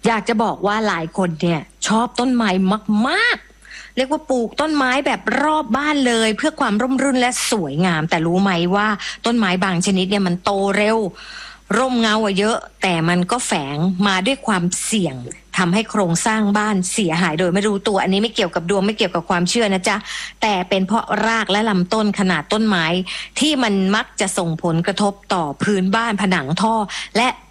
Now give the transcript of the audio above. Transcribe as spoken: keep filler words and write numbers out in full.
อยากจะบอกว่าหลายคนเนี่ยชอบต้นไม้มากๆเรียกว่าปลูกต้นไม้แบบรอบบ้านเลยเพื่อความร่มรื่นและสวยงามแต่รู้ไหมว่าต้นไม้บางชนิดเนี่ยมันโตเร็วร่มเงาอะเยอะแต่มันก็แฝงมาด้วยความเสี่ยงทำให้โครงสร้างบ้านเสียหายโดยไม่รู้ตัวอันนี้ไม่เกี่ยวกับดวงไม่เกี่ยวกับความเชื่อนะจ๊ะแต่เป็นเพราะรากและลำต้นขนาดต้นไม้ที่มันมักจะส่งผลกระทบต่อพื้นบ้านผนังท่อและ